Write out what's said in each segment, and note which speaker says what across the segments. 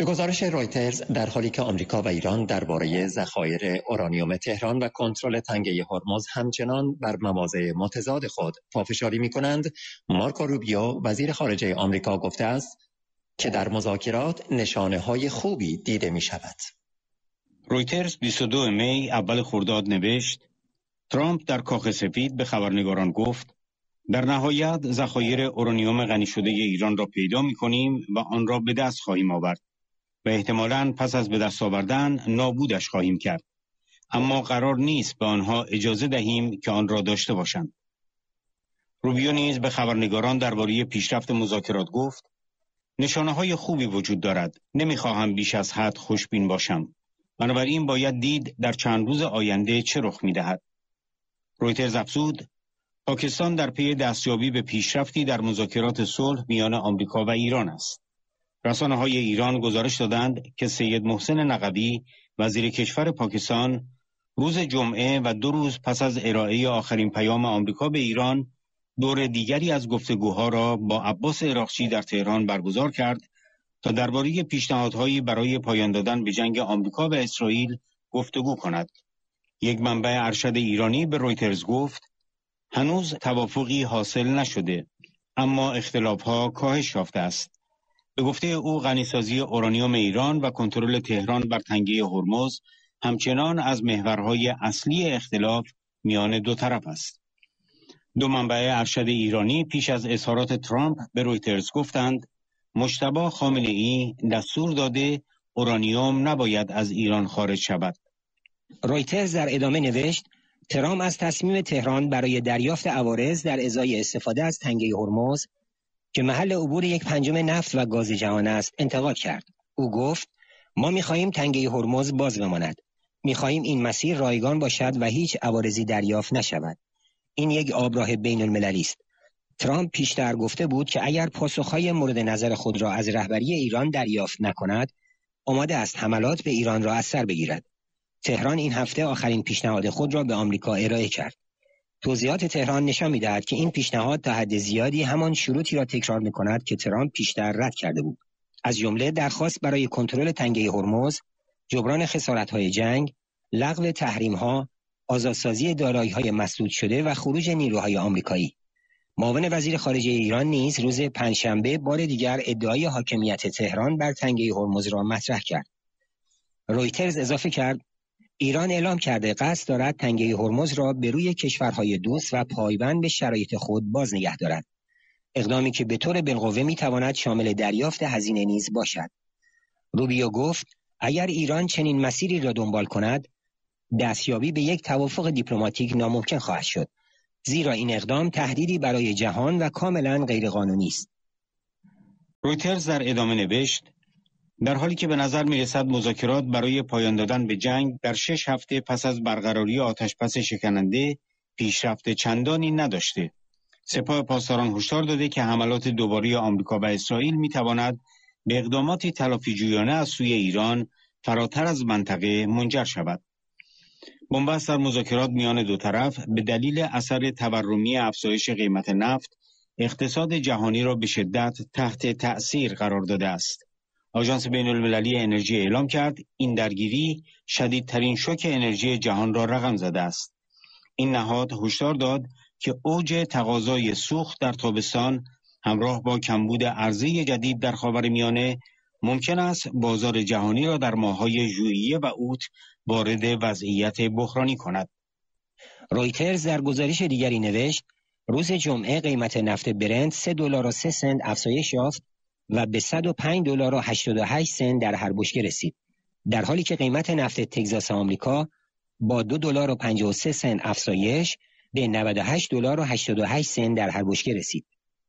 Speaker 1: به گزارش رویترز، در حالی که آمریکا و ایران درباره ذخایر اورانیوم تهران و کنترل تنگه هرمز همچنان بر مواضع متضاد خود پافشاری می‌کنند، مارکو روبیو وزیر خارجه آمریکا گفته است که در مذاکرات نشانه‌های خوبی دیده می‌شود.
Speaker 2: رویترز 22 می اول خرداد نوشت: ترامپ در کاخ سفید به خبرنگاران گفت در نهایت ذخایر اورانیوم غنی شده ایران را پیدا می‌کنیم و آن را به دست خواهیم آورد و احتمالاً پس از به دست آوردن نابودش خواهیم کرد، اما قرار نیست به آنها اجازه دهیم که آن را داشته باشند. روبیو نیز به خبرنگاران درباره پیشرفت مذاکرات گفت نشانه‌های خوبی وجود دارد، نمی‌خواهم بیش از حد خوشبین باشم، بنابراین باید دید در چند روز آینده چه رخ می‌دهد. رویترز افزود پاکستان در پی دستیابی به پیشرفتی در مذاکرات صلح میان آمریکا و ایران است. رسانه‌های ایران گزارش دادند که سید محسن نقوی وزیر کشور پاکستان روز جمعه و 2 روز پس از ارائه آخرین پیام آمریکا به ایران دور دیگری از گفتگوها را با عباس عراقچی در تهران برگزار کرد تا درباره پیشنهادهایی برای پایان دادن به جنگ آمریکا و اسرائیل گفتگو کند. یک منبع ارشد ایرانی به رویترز گفت هنوز توافقی حاصل نشده، اما اختلاف‌ها کاهش یافته است. به گفته او غنیسازی اورانیوم ایران و کنترل تهران بر تنگه هرمز همچنان از محورهای اصلی اختلاف میان دو طرف است. دو منبع ارشد ایرانی پیش از اظهارات ترامپ به رویترز گفتند مجتبی خامنه‌ای دستور داده اورانیوم نباید از ایران خارج شود.
Speaker 3: رویترز در ادامه نوشت ترامپ از تصمیم تهران برای دریافت عوارض در ازای استفاده از تنگه هرمز که محل عبور 1/5 نفت و گاز جهان است انتقاد کرد. او گفت ما می‌خواهیم تنگه هرمز باز بماند. می‌خواهیم این مسیر رایگان باشد و هیچ عوارضی دریافت نشود. این یک آبراه بین‌المللی است. ترامپ پیشتر گفته بود که اگر پاسخ‌های مورد نظر خود را از رهبری ایران دریافت نکند، آماده است حملات به ایران را از سر بگیرد. تهران این هفته آخرین پیشنهاد خود را به آمریکا ارائه کرد. توضیحات تهران نشان می‌دهد که این پیشنهاد تا حد زیادی همان شروطی را تکرار می‌کند که ترامپ پیشتر رد کرده بود. از جمله درخواست برای کنترل تنگه هرمز، جبران خسارت‌های جنگ، لغو تحریم‌ها، آزادسازی دارایی‌های مسدود شده و خروج نیروهای آمریکایی. معاون وزیر خارجه ایران نیز روز پنجشنبه بار دیگر ادعای حاکمیت تهران بر تنگه هرمز را مطرح کرد. رویترز اضافه کرد ایران اعلام کرده قصد دارد تنگه هرمز را به روی کشورهای دوست و پایبند به شرایط خود باز نگه دارد. اقدامی که به طور بالقوه میتواند شامل دریافت هزینه نیز باشد. روبیو گفت اگر ایران چنین مسیری را دنبال کند، دستیابی به یک توافق دیپلماتیک ناممکن خواهد شد، زیرا این اقدام تهدیدی برای جهان و کاملا غیرقانونی است.
Speaker 2: رویترز در ادامه نوشت در حالی که به نظر می‌رسد مذاکرات برای پایان دادن به جنگ در 6 هفته پس از برقراری آتش‌بس شکننده پیشرفت چندانی نداشته، سپاه پاسداران هشدار داده که حملات دوباره آمریکا و اسرائیل می‌تواند به اقداماتی تلافی‌جویانه از سوی ایران فراتر از منطقه منجر شود. بنبست در مذاکرات میان دو طرف به دلیل اثر تورمی افزایش قیمت نفت اقتصاد جهانی را به شدت تحت تأثیر قرار داده است. آژانس بین‌المللی انرژی اعلام کرد این درگیری شدیدترین شوک انرژی جهان را رقم زده است. این نهاد هشدار داد که اوج تقاضای سوخت در تابستان همراه با کمبود عرضه جدید در خاورمیانه ممکن است بازار جهانی را در ماه‌های ژوئیه و اوت وارد وضعیت بحرانی کند.
Speaker 3: رویترز در گزارش دیگری نوشت روز جمعه قیمت نفت برنت $3.03 افزایش یافت و به $105.88 در هر بشکه رسید، در حالی که قیمت نفت تگزاس آمریکا با $2.53 افزایش به $98.88 در هر بشکه رسید.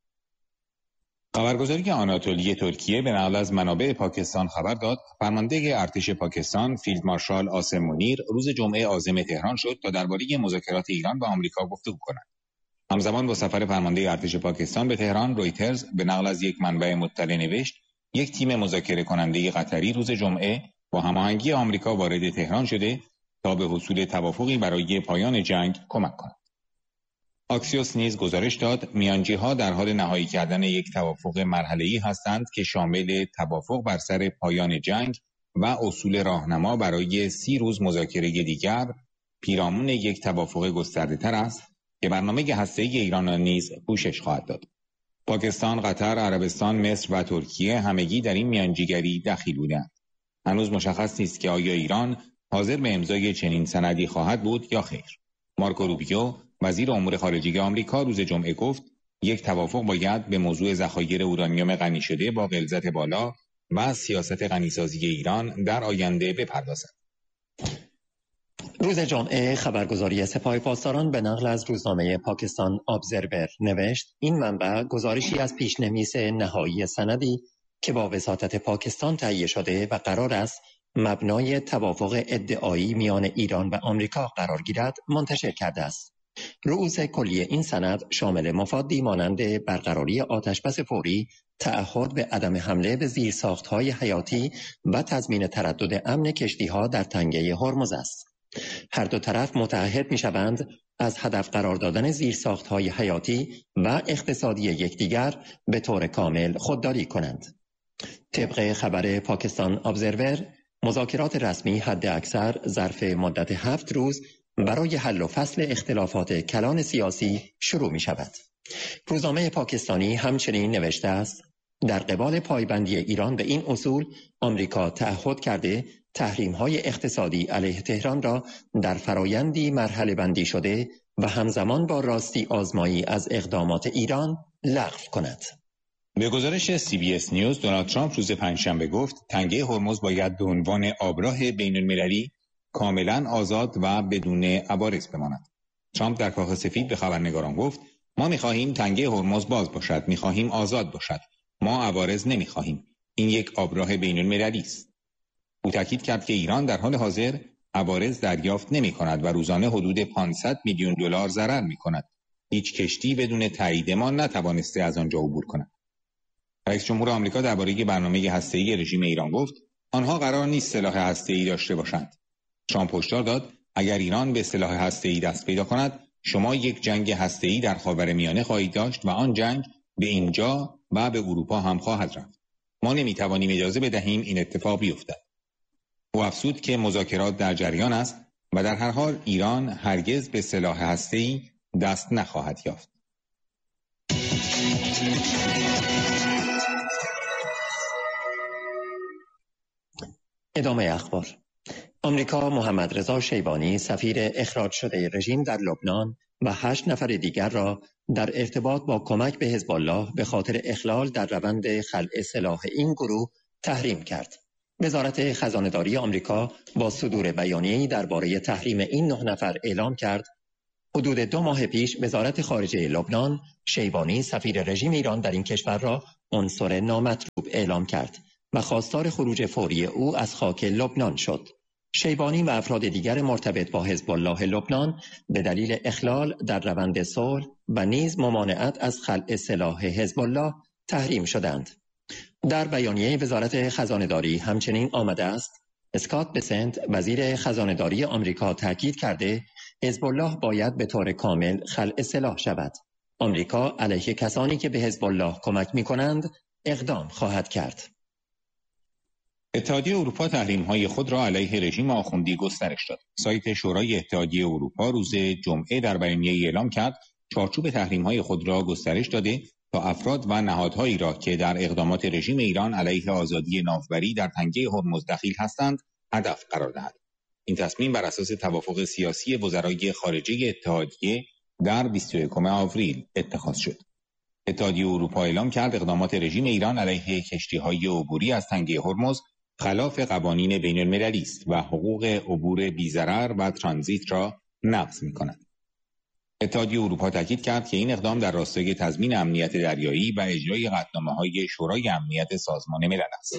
Speaker 4: خبرگزاری آناتولی ترکیه به نقل از منابع پاکستان خبر داد فرمانده ارتش پاکستان فیلد مارشال عاصم منیر روز جمعه عازم تهران شد تا درباره مذاکرات ایران و آمریکا گفتگو کند. همزمان با سفر فرمانده ارتش پاکستان به تهران، رویترز به نقل از یک منبع مطلع نوشت یک تیم مذاکره کننده قطری روز جمعه با هماهنگی آمریکا وارد تهران شده تا به حصول توافقی برای پایان جنگ کمک کند. آکسیوس نیز گزارش داد میانجی‌ها در حال نهایی کردن یک توافق مرحله‌ای هستند که شامل توافق بر سر پایان جنگ و اصول راهنما برای 30 روز مذاکره دیگر پیرامون یک توافق گسترده‌تر است که برنامه هسته‌ای ایران را نیز پوشش خواهد داد. پاکستان، قطر، عربستان، مصر و ترکیه همگی در این میانجیگری دخیل بودند. هنوز مشخص نیست که آیا ایران حاضر به امضای چنین سندی خواهد بود یا خیر. مارکو روبیو، وزیر امور خارجه آمریکا، روز جمعه گفت یک توافق باید به موضوع ذخایر اورانیوم غنی شده با غلظت بالا و سیاست غنیسازی ایران در آینده بپردازد.
Speaker 1: روز جمعه خبرگزاری سپاه پاسداران به نقل از روزنامه پاکستان ابزرور نوشت این منبع گزارشی از پیشنویس نهایی سندی که با وساطت پاکستان تهیه شده و قرار است مبنای توافق ادعایی میان ایران و آمریکا قرار گیرد منتشر کرده است. رؤوس کلی این سند شامل مفادی مانند برقراری آتشبس فوری، تعهد به عدم حمله به زیرساخت‌های حیاتی و تضمین تردد امن کشتی‌ها در تنگه هرمز است. هر دو طرف متعهد می‌شوند از هدف قرار دادن زیرساخت‌های حیاتی و اقتصادی یکدیگر به طور کامل خودداری کنند. طبق خبر پاکستان ابزرور، مذاکرات رسمی حد اکثر ظرف مدت 7 روز برای حل و فصل اختلافات کلان سیاسی شروع می شود. روزنامه پاکستانی همچنین نوشته است در قبال پایبندی ایران به این اصول، آمریکا تعهد کرده تحریم‌های اقتصادی علیه تهران را در فرایندی مرحله بندی شده و همزمان با راستی آزمایی از اقدامات ایران لغو کند.
Speaker 4: به گزارش CBS نیوز، دونالد ترامپ روز پنجشنبه گفت تنگه هرمز باید به عنوان آبراه بین‌المللی کاملا آزاد و بدون عوارض بماند. ترامپ در کاخ سفید به خبرنگاران گفت ما می‌خواهیم تنگه هرمز باز باشد، می‌خواهیم آزاد باشد. ما عوارض نمی‌خواهیم. این یک آبراه بین‌المللی است. او تاکید کرد که ایران در حال حاضر عوارض دریافت نمی‌کند و روزانه حدود 500 میلیون دلار ضرر می‌کند. هیچ کشتی بدون تایید ما نتوانسته از آنجا عبور کند. رئیس جمهور آمریکا درباره برنامه هسته‌ای رژیم ایران گفت آنها قرار نیست سلاح هسته‌ای داشته باشند. ترامپ هشدار داد اگر ایران به سلاح هسته‌ای دست پیدا کند، شما یک جنگ هسته‌ای در خاورمیانه خواهید داشت و آن جنگ به اینجا و به اروپا هم خواهد رفت. ما نمی‌توانیم اجازه بدهیم این اتفاق بیفتد. او افزود که مذاکرات در جریان است و در هر حال ایران هرگز به سلاح هسته‌ای دست نخواهد یافت.
Speaker 1: ادامه اخبار. آمریکا محمد رضا شیبانی سفیر اخراج شده رژیم در لبنان و 8 نفر دیگر را در ارتباط با کمک به حزب الله به خاطر اخلال در روند خلع سلاح این گروه تحریم کرد. وزارت خزانه‌داری آمریکا با صدور بیانیه‌ای درباره تحریم این 9 نفر اعلام کرد حدود 2 ماه پیش وزارت خارجه لبنان شیبانی سفیر رژیم ایران در این کشور را عنصر نامطلوب اعلام کرد و خواستار خروج فوری او از خاک لبنان شد. شیبانی و افراد دیگر مرتبط با حزب الله لبنان به دلیل اخلال در روند صلح و نیز ممانعت از خلع سلاح حزب الله تحریم شدند. در بیانیه وزارت خزانه‌داری همچنین آمده است اسکات بسنت وزیر خزانه‌داری آمریکا تاکید کرده حزب الله باید به طور کامل خلع سلاح شود. آمریکا علیه کسانی که به حزب الله کمک می‌کنند اقدام خواهد کرد.
Speaker 4: اتحادیه اروپا تحریم‌های خود را علیه رژیم آخوندی گسترش داد. سایت شورای اتحادیه اروپا روز جمعه در بیانیه‌ای اعلام کرد چارچوب تحریم‌های خود را گسترش داده تا افراد و نهادهایی را که در اقدامات رژیم ایران علیه آزادی ناوبری در تنگه هرمز دخیل هستند هدف قرار دهد. این تصمیم بر اساس توافق سیاسی وزرای خارجه اتحادیه در 21 آوریل اتخاذ شد. اتحادیه اروپا اعلام کرد اقدامات رژیم ایران علیه کشتی‌های عبوری از تنگه هرمز خلاف قوانین بین‌المللی است و حقوق عبور بی‌ضرر و ترانزیت را نقض می‌کند. اتحادیه اروپا تاکید کرد که این اقدام در راستای تضمین امنیت دریایی و اجرای قطعنامه‌های شورای امنیت سازمان ملل است.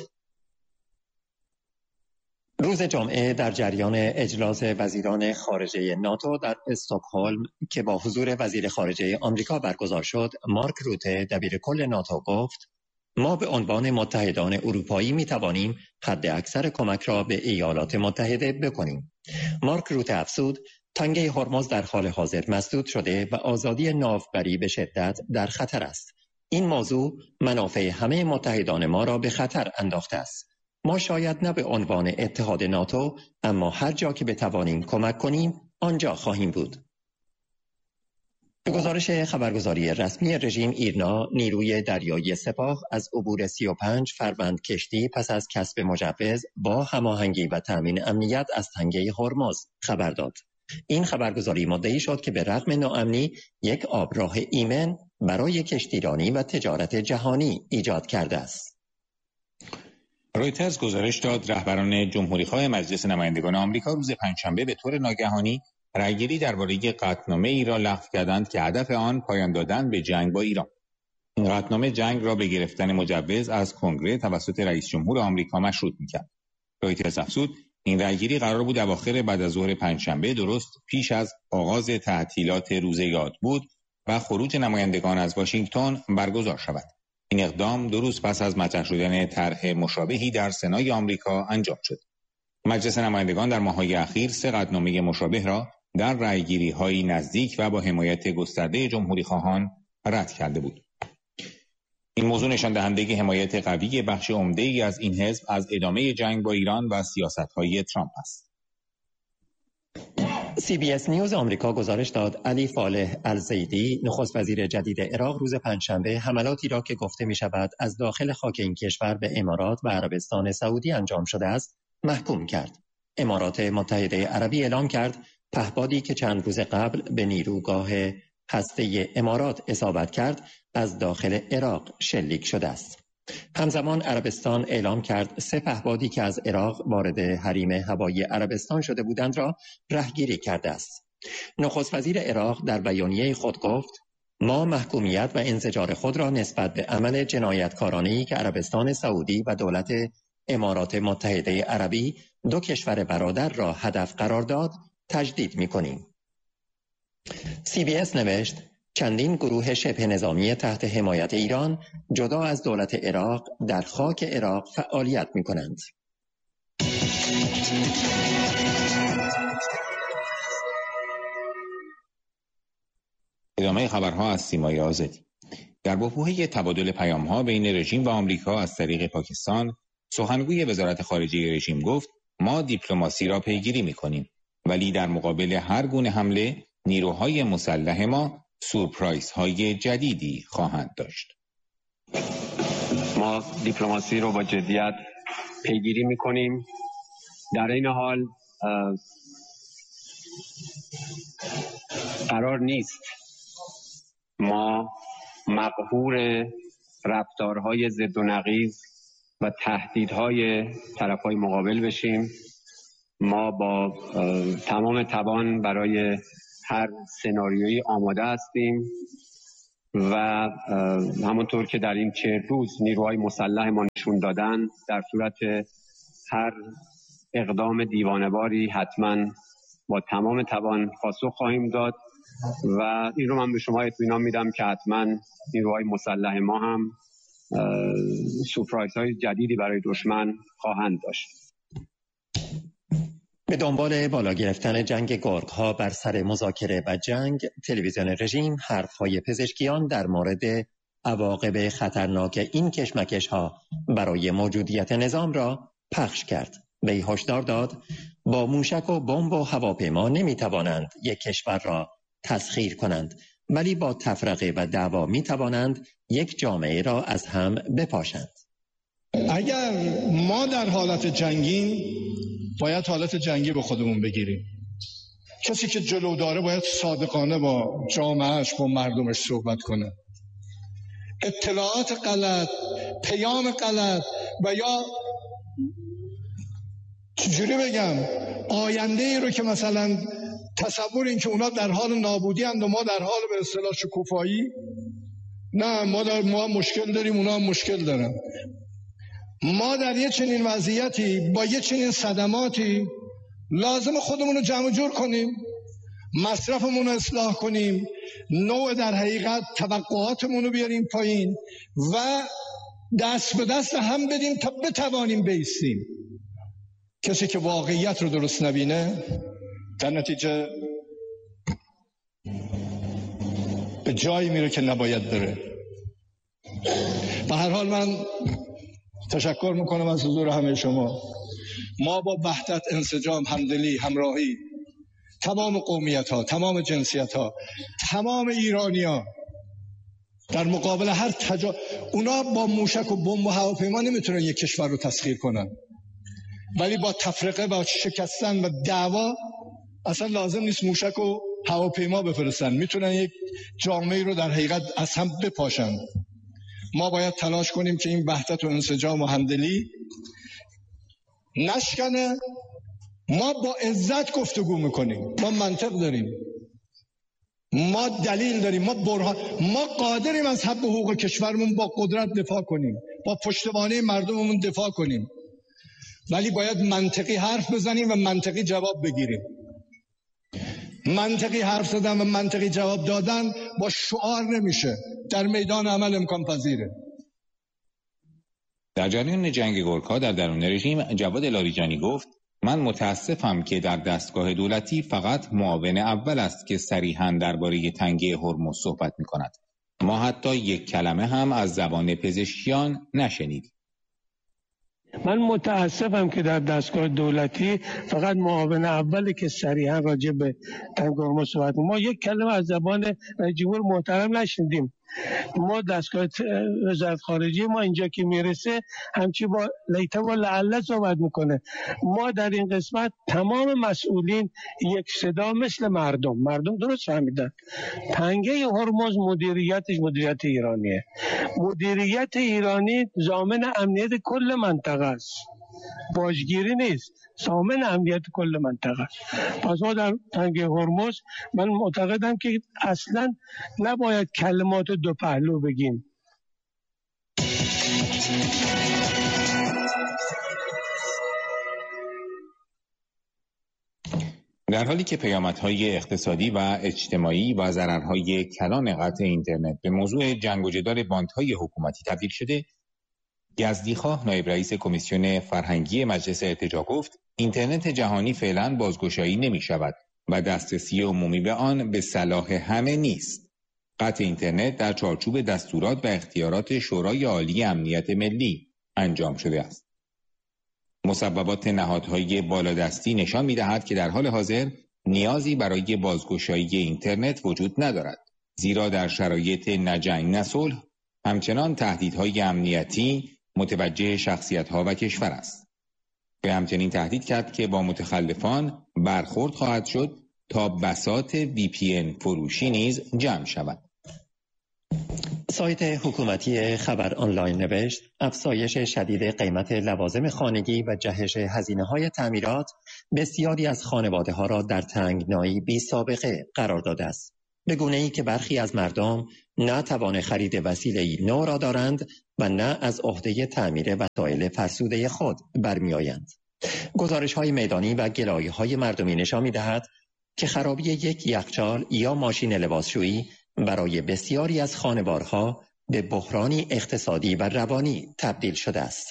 Speaker 1: روز جمعه در جریان اجلاس وزیران خارجه ناتو در استکهلم که با حضور وزیر خارجه آمریکا برگزار شد، مارک روته دبیرکل ناتو گفت ما به عنوان متحدان اروپایی می توانیم حد اکثر کمک را به ایالات متحده بکنیم. مارک روته افزود تنگه هرمز در حال حاضر مسدود شده و آزادی ناوبری به شدت در خطر است. این موضوع منافع همه متحدان ما را به خطر انداخته است. ما شاید نه به عنوان اتحاد ناتو، اما هر جا که بتوانیم کمک کنیم آنجا خواهیم بود. به گزارش خبرگزاری رسمی رژیم ایرنا، نیروی دریایی سپاه از عبور 35 فروند کشتی پس از کسب مجوز با هماهنگی و تامین امنیت از تنگه هرمز خبر داد. این خبرگزاری مدعی شد که به رغم ناامنی یک آبراه ایمن برای کشتیرانی و تجارت جهانی ایجاد کرده است.
Speaker 4: رویترز گزارش داد رهبران جمهوری‌خواه مجلس نمایندگان آمریکا روز پنجشنبه به طور ناگهانی رأیگیری درباره قطعنامه‌ای را لغو کردند که هدف آن پایان دادن به جنگ با ایران. این قطعنامه جنگ را به گرفتن مجوز از کنگره توسط رئیس جمهور آمریکا مشروط می‌کرد. رویترز افزود این رأیگیری قرار بود اواخر بعد از ظهر پنجشنبه درست پیش از آغاز تعطیلات روز یاد بود و خروج نمایندگان از واشنگتن برگزار شود. این اقدام 2 روز پس از مطرح شدن طرح مشابهی در سنای آمریکا انجام شد. مجلس نمایندگان در ماه‌های اخیر 3 قطعنامه مشابه را در رأیگیری‌های نزدیک و با حمایت گسترده جمهوری‌خواهان رد کرده بود. این موضوع نشان دهنده حمایت قوی بخش عمده‌ای از این حزب از ادامه جنگ با ایران و سیاست‌های ترامپ است.
Speaker 1: CBS نیوز آمریکا گزارش داد علی فالح الزیدی، نخست وزیر جدید عراق، روز پنجشنبه حملاتی را که گفته می‌شود از داخل خاک این کشور به امارات و عربستان سعودی انجام شده است، محکوم کرد. امارات متحده عربی اعلام کرد پهپادی که چند روز قبل به نیروگاه هسته امارات اصابت کرد از داخل عراق شلیک شده است. همزمان عربستان اعلام کرد 3 پهپادی که از عراق وارد حریم هوایی عربستان شده بودند را رهگیری کرده است. نخست وزیر عراق در بیانیه خود گفت ما محکومیت و انزجار خود را نسبت به عمل جنایتکارانه‌ای که عربستان سعودی و دولت امارات متحده عربی 2 کشور برادر را هدف قرار داد تجدید می‌کنیم. CBS نوشت چندین گروه شبه نظامی تحت حمایت ایران جدا از دولت عراق در خاک عراق فعالیت می‌کنند.
Speaker 4: ادامه خبرها از سیمای آزادی. در بحبوحه تبادل پیام‌ها بین رژیم و آمریکا از طریق پاکستان، سخنگوی وزارت خارجه رژیم گفت ما دیپلماسی را پیگیری می‌کنیم، ولی در مقابل هر گونه حمله نیروهای مسلح ما سورپرایزهای جدیدی خواهند داشت.
Speaker 5: ما دیپلماسی رو با جدیت پیگیری می‌کنیم. در این حال قرار نیست ما مقهور رفتارهای ضد و نقیض و تهدیدهای طرفهای مقابل بشیم. ما با تمام توان برای هر سناریویی آماده هستیم و همونطور که در این 40 روز نیروهای مسلح ما نشون دادن، در صورت هر اقدام دیوانه‌واری حتما با تمام توان پاسخ خواهیم داد و این رو من به شما اطمینان میدم که حتما نیروهای مسلح ما هم سورپرایزهای جدیدی برای دشمن خواهند داشت.
Speaker 1: به دنبال بالا گرفتن جنگ گرگ‌ها بر سر مذاکره و جنگ، تلویزیون رژیم حرف‌های پزشکیان در مورد عواقب خطرناک این کشمکش‌ها برای موجودیت نظام را پخش کرد. وی هشدار داد با موشک و بمب و هواپیما نمی‌توانند یک کشور را تسخیر کنند، ولی با تفرقه و دعوا می‌توانند یک جامعه را از هم بپاشند.
Speaker 6: اگر ما در حالت جنگیم باید حالت جنگی به خودمون بگیریم. کسی که جلو داره باید صادقانه با جامعهش، با مردمش صحبت کنه. اطلاعات غلط، پیام غلط و یا چجوری بگم آینده ای رو که مثلا تصور این که اونا در حال نابودی اند و ما در حال به اصطلاح شکوفایی، نه ما مشکل داریم، اونا هم مشکل دارن. ما در یه چنین وضعیتی با یه چنین صدماتی لازم خودمون رو جمع جور کنیم، مصرفمون رو اصلاح کنیم، نوع در حقیقت توقعاتمون رو بیاریم پایین و دست به دست هم بدیم تا بتوانیم بیستیم. کسی که واقعیت رو درست نبینه در نتیجه به جایی میره که نباید بره. به هر حال من تشکر میکنم از حضور همه شما. ما با وحدت، انسجام، همدلی، همراهی، تمام قومیت ها، تمام جنسیت ها، تمام ایرانی ها در مقابل هر اونا با موشک و بمب و هواپیما نمیتونن یک کشور رو تسخیر کنن، ولی با تفرقه و شکستن و دعوا اصلا لازم نیست موشک و هواپیما بفرستن، میتونن یک جامعه رو در حقیقت از هم بپاشن. ما باید تلاش کنیم که این وحدت و انسجام و همدلی نشکنه. ما با عزت گفتگو میکنیم، ما منطق داریم، ما دلیل داریم، ما برهان، ما قادریم از حق حقوق کشورمون با قدرت دفاع کنیم، با پشتوانه مردممون دفاع کنیم، ولی باید منطقی حرف بزنیم و منطقی جواب بگیریم. منطقی حرف زدن و منطقی جواب دادن با شعار نمیشه، در میدان عمل امکان پذیره.
Speaker 4: در جریان جنگ گورکا در درون رژیم، جواد لاریجانی گفت من متاسفم که در دستگاه دولتی فقط معاون اول است که صریحاً درباره تنگه هرمز صحبت می‌کند. ما حتی یک کلمه هم از زبان پزشکیان نشنیدیم.
Speaker 7: من متاسفم که در دستگاه دولتی فقط معاون اولی که صریحاً راجع به تنگه هرمز صحبت می‌کند. ما یک کلمه از زبان جمهور محترم نشنیدیم. ما دستگاه وزارت خارجه ما اینجا که میرسه همچی با لیته و لعله صحبت میکنه. ما در این قسمت تمام مسئولین یک صدا مثل مردم درست فهمیدن. تنگه هرمز مدیریتش مدیریت ایرانیه. مدیریت ایرانی ضامن امنیت کل منطقه است، باجگیری نیست، ضامن امنیت کل منطقه است. پس ما در تنگه هرمز من معتقدم که اصلا نباید کلمات دو پهلو بگیم.
Speaker 4: در حالی که پیامدهای اقتصادی و اجتماعی و ضررهای کلان قطع اینترنت به موضوع جنگ و جدال باندهای حکومتی تبدیل شده، یزدیخواه نایب رئیس کمیسیون فرهنگی مجلس ارتجاع گفت اینترنت جهانی فعلا بازگشایی نمی شود و دسترسی عمومی به آن به صلاح همه نیست. قطع اینترنت در چارچوب دستورات و اختیارات شورای عالی امنیت ملی انجام شده است. مسببات نهادهای بالادستی نشان می‌دهد که در حال حاضر نیازی برای بازگشایی اینترنت وجود ندارد، زیرا در شرایط نه جنگ نه صلح همچنان تهدیدهای امنیتی متوجه شخصیت‌ها و کشور است. به همچنین تهدید کرد که با متخلفان برخورد خواهد شد تا بساط VPN فروشی نیز جمع شود.
Speaker 1: سایت حکومتی خبر آنلاین نوشت افزایش شدید قیمت لوازم خانگی و جهش هزینه‌های تعمیرات بسیاری از خانواده‌ها را در تنگنایی بی سابقه قرار داده است، به گونه‌ای که برخی از مردم نه توان خرید وسیله‌ای نو را دارند و نه از عهده تعمیر وسایل فرسوده خود برمی‌آیند. گزارش‌های میدانی و گلایه‌های مردمی نشان می‌دهد که خرابی یک یخچال یا ماشین لباسشویی برای بسیاری از خانوارها به بحرانی اقتصادی و روانی تبدیل شده است.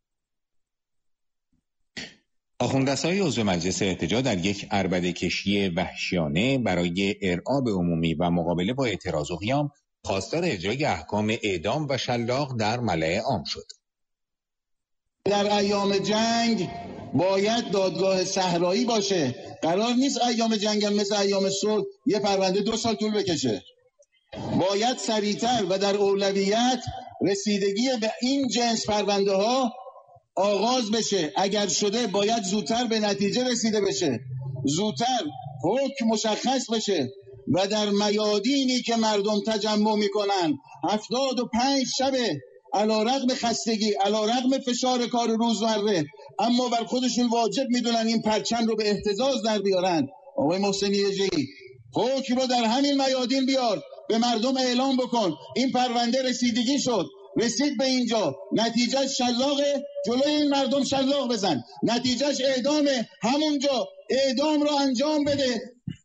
Speaker 4: آخوندرسای عضو مجلس ارتجاع در یک عربده‌کشی وحشیانه برای ارعاب عمومی و مقابله با اعتراض و قیام خواستار اجرای احکام اعدام و شلاق در ملأ عام شد.
Speaker 8: در ایام جنگ باید دادگاه صحرایی باشه. قرار نیست ایام جنگ هم مثل ایام صلح یه پرونده 2 سال طول بکشه. باید سریعتر و در اولویت رسیدگی به این جنس پرونده ها آغاز بشه. اگر شده باید زودتر به نتیجه رسیده بشه، زودتر حکم مشخص بشه و در میادینی که مردم تجمع میکنن 75 شبه علیرغم خستگی، علیرغم فشار کار روزمره، اما بر خودشون واجب میدونن این پرچم رو به اهتزاز در بیارن. آقای محسن یجی حکم رو در همین میادین بیار، به مردم اعلام بکن این پرونده رسیدگی شد، رسید به اینجا، نتیجهش شلاقه، جلوی این مردم شلاق بزن، نتیجهش اعدامه، همونجا اعدام رو انجام بده.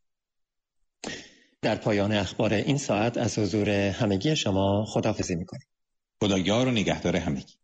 Speaker 1: در پایان اخبار این ساعت از حضور همگی شما خداحافظی می‌کنیم.
Speaker 4: خدایار و نگهدار همگی.